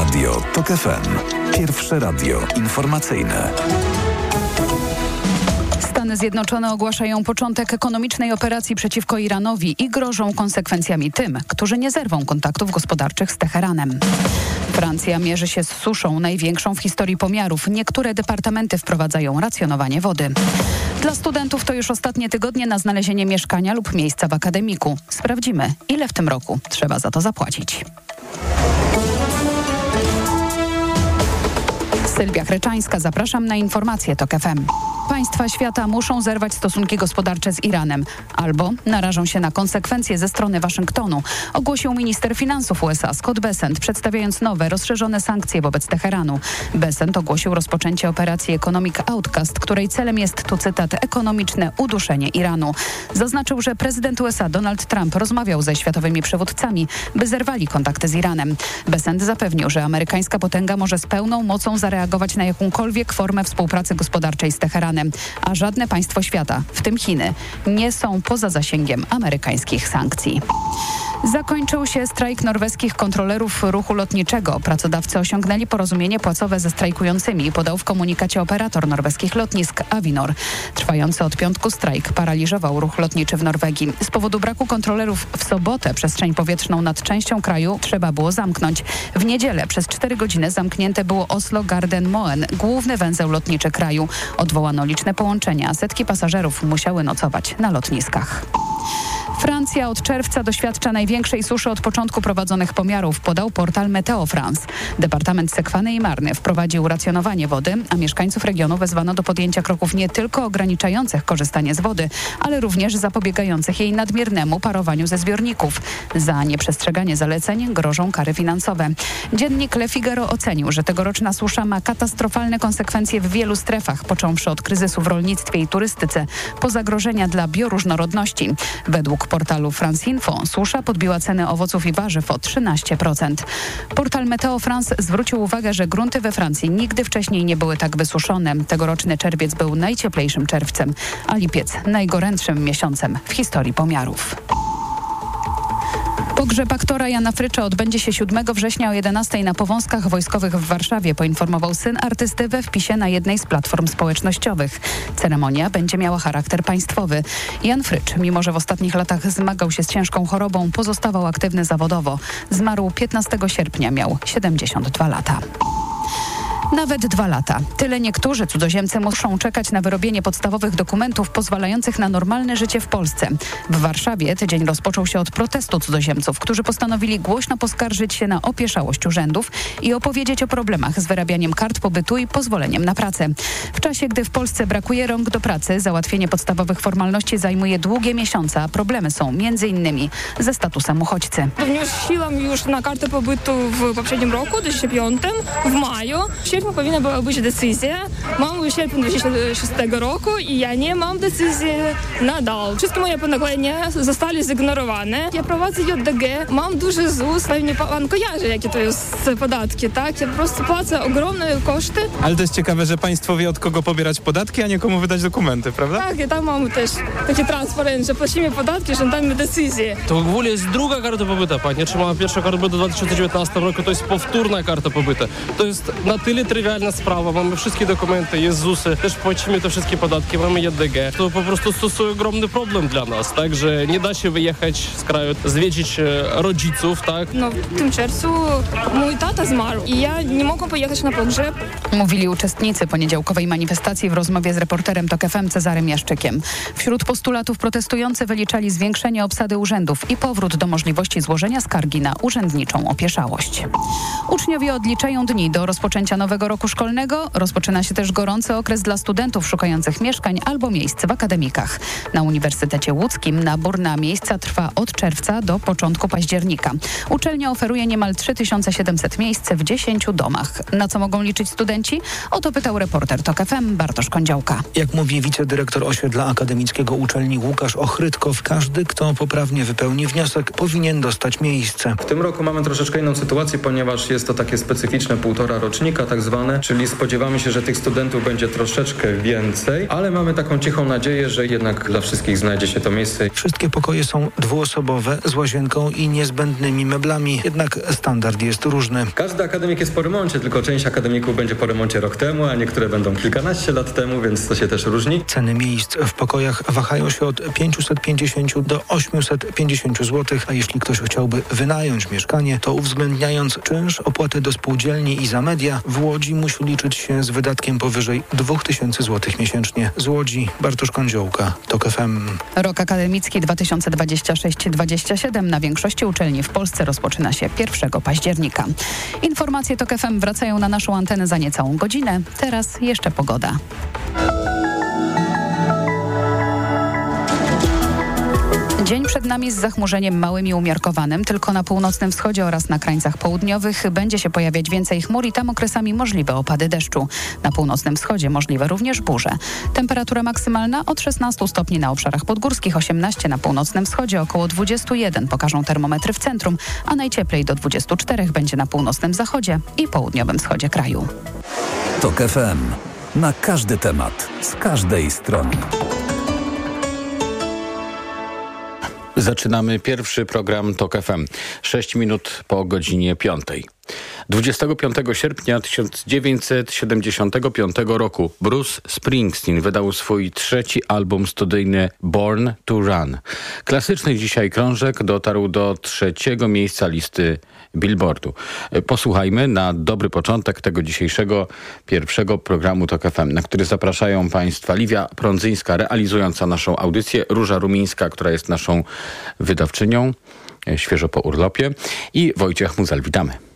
Radio TOK FM. Pierwsze radio informacyjne. Stany Zjednoczone ogłaszają początek ekonomicznej operacji przeciwko Iranowi i grożą konsekwencjami tym, którzy nie zerwą kontaktów gospodarczych z Teheranem. Francja mierzy się z suszą największą w historii pomiarów. Niektóre departamenty wprowadzają racjonowanie wody. Dla studentów to już ostatnie tygodnie na znalezienie mieszkania lub miejsca w akademiku. Sprawdzimy, ile w tym roku trzeba za to zapłacić. Sylwia Chryczańska, zapraszam na informacje TOK FM. Państwa świata muszą zerwać stosunki gospodarcze z Iranem albo narażą się na konsekwencje ze strony Waszyngtonu, ogłosił minister finansów USA Scott Bessent, przedstawiając nowe, rozszerzone sankcje wobec Teheranu. Bessent ogłosił rozpoczęcie operacji Economic Outcast, której celem jest, tu cytat, ekonomiczne uduszenie Iranu. Zaznaczył, że prezydent USA Donald Trump rozmawiał ze światowymi przywódcami, by zerwali kontakty z Iranem. Bessent zapewnił, że amerykańska potęga może z pełną mocą zareagować na jakąkolwiek formę współpracy gospodarczej z Teheranem, a żadne państwo świata, w tym Chiny, nie są poza zasięgiem amerykańskich sankcji. Zakończył się strajk norweskich kontrolerów ruchu lotniczego. Pracodawcy osiągnęli porozumienie płacowe ze strajkującymi, podał w komunikacie operator norweskich lotnisk Avinor. Trwający od piątku strajk paraliżował ruch lotniczy w Norwegii. Z powodu braku kontrolerów w sobotę przestrzeń powietrzną nad częścią kraju trzeba było zamknąć. W niedzielę przez 4 godziny zamknięte było Oslo-Gardermoen, główny węzeł lotniczy kraju. Odwołano liczne połączenia, a setki pasażerów musiały nocować na lotniskach. Francja od czerwca doświadcza największej suszy od początku prowadzonych pomiarów, podał portal Meteo France. Departament Sekwany i Marny wprowadził racjonowanie wody, a mieszkańców regionu wezwano do podjęcia kroków nie tylko ograniczających korzystanie z wody, ale również zapobiegających jej nadmiernemu parowaniu ze zbiorników. Za nieprzestrzeganie zaleceń grożą kary finansowe. Dziennik Le Figaro ocenił, że tegoroczna susza ma katastrofalne konsekwencje w wielu strefach, począwszy od kryzysu w rolnictwie i turystyce, po zagrożenia dla bioróżnorodności. Według portalu France Info susza podbiła ceny owoców i warzyw o 13%. Portal Meteo France zwrócił uwagę, że grunty we Francji nigdy wcześniej nie były tak wysuszone. Tegoroczny czerwiec był najcieplejszym czerwcem, a lipiec najgorętszym miesiącem w historii pomiarów. Pogrzeb aktora Jana Frycza odbędzie się 7 września o 11:00 na Powązkach Wojskowych w Warszawie, poinformował syn artysty we wpisie na jednej z platform społecznościowych. Ceremonia będzie miała charakter państwowy. Jan Frycz, mimo że w ostatnich latach zmagał się z ciężką chorobą, pozostawał aktywny zawodowo. Zmarł 15 sierpnia, miał 72 lata. Nawet 2 lata. Tyle niektórzy cudzoziemcy muszą czekać na wyrobienie podstawowych dokumentów pozwalających na normalne życie w Polsce. W Warszawie tydzień rozpoczął się od protestu cudzoziemców, którzy postanowili głośno poskarżyć się na opieszałość urzędów i opowiedzieć o problemach z wyrabianiem kart pobytu i pozwoleniem na pracę. W czasie, gdy w Polsce brakuje rąk do pracy, załatwienie podstawowych formalności zajmuje długie miesiące, a problemy są m.in. ze statusem uchodźcy. Wnosiłam już na kartę pobytu w poprzednim roku, 2005, w maju. W sierpniu powinna była być decyzja. Mam sierpień 2006 roku i ja nie mam decyzji nadal. Wszystkie moje ponaglenia zostały zignorowane. Ja prowadzę JDG, mam duży ZUS, pewnie pan kojarzy, jakie to jest podatki, tak? Ja po prostu płacę ogromne koszty. Ale to jest ciekawe, że państwo wie, od kogo pobierać podatki, a nie komu wydać dokumenty, prawda? Tak, i tam mamy też taki transparent, że płacimy podatki, żądamy decyzji. To w ogóle jest druga karta pobytu, pani otrzymała pierwsza karta pobytu w 2019 roku, to jest powtórna karta pobytu. To jest na tyle trywialna sprawa, mamy wszystkie dokumenty, jest ZUS-y, też płacimy te wszystkie podatki, mamy JDG. To po prostu jest ogromny problem dla nas, tak, że nie da się wyjechać z kraju, zwiedzić rodziców, tak. No w tym czerwcu mój tata zmarł i ja nie mogłam pojechać na pogrzeb. Mówili uczestnicy poniedziałkowej manifestacji w rozmowie z reporterem TOK FM Cezarym Jaszczykiem. Wśród postulatów protestujący wyliczali zwiększenie obsady urzędów i powrót do możliwości złożenia skargi na urzędniczą opieszałość. Uczniowie odliczają dni do rozpoczęcia nowego roku szkolnego. Rozpoczyna się też gorący okres dla studentów szukających mieszkań albo miejsc w akademikach. Na Uniwersytecie Łódzkim nabór na miejsca trwa od czerwca do początku października. Uczelnia oferuje niemal 3700 miejsc w 10 domach. Na co mogą liczyć studenci? O to pytał reporter TOK FM Bartosz Kądziałka. Jak mówi wicedyrektor osiedla akademickiego uczelni Łukasz Ochrytkow, każdy, kto poprawnie wypełni wniosek, powinien dostać miejsce. W tym roku mamy troszeczkę inną sytuację, ponieważ jest to takie specyficzne 1,5 rocznika, tak zwane, czyli spodziewamy się, że tych studentów będzie troszeczkę więcej, ale mamy taką cichą nadzieję, że jednak dla wszystkich znajdzie się to miejsce. Wszystkie pokoje są dwuosobowe, z łazienką i niezbędnymi meblami, jednak standard jest różny. Każdy akademik jest po remoncie, tylko część akademików będzie po remoncie rok temu, a niektóre będą kilkanaście lat temu, więc to się też różni. Ceny miejsc w pokojach wahają się od 550 do 850 zł, a jeśli ktoś chciałby wynająć mieszkanie, to uwzględniając czynsz, opłatę do spółdzielni i za media, w Łodzi musi liczyć się z wydatkiem powyżej 2000 zł miesięcznie. Z Łodzi Bartosz Kądziołka, TOK FM. Rok akademicki 2026-27 na większości uczelni w Polsce rozpoczyna się 1 października. Informacje TOK FM wracają na naszą antenę za niecałą godzinę. Teraz jeszcze pogoda. Dzień przed nami z zachmurzeniem małym i umiarkowanym. Tylko na północnym wschodzie oraz na krańcach południowych będzie się pojawiać więcej chmur i tam okresami możliwe opady deszczu. Na północnym wschodzie możliwe również burze. Temperatura maksymalna od 16 stopni na obszarach podgórskich, 18 na północnym wschodzie, około 21 pokażą termometry w centrum, a najcieplej do 24 będzie na północnym zachodzie i południowym wschodzie kraju. TOK FM. Na każdy temat, z każdej strony. Zaczynamy pierwszy program TOK FM. 6 minut po godzinie 5. 25 sierpnia 1975 roku Bruce Springsteen wydał swój trzeci album studyjny Born to Run. Klasyczny dzisiaj krążek dotarł do 3. miejsca listy Billboardu. Posłuchajmy na dobry początek tego dzisiejszego pierwszego programu TOK FM, na który zapraszają Państwa Liwia Prądzyńska, realizująca naszą audycję, Róża Rumińska, która jest naszą wydawczynią, świeżo po urlopie, i Wojciech Muzel. Witamy.